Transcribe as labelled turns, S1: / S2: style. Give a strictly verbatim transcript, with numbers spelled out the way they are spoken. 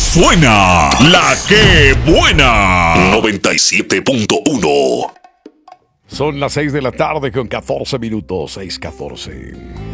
S1: suena la que buena. noventa y siete punto uno.
S2: Son las seis de la tarde con catorce minutos, seis catorce.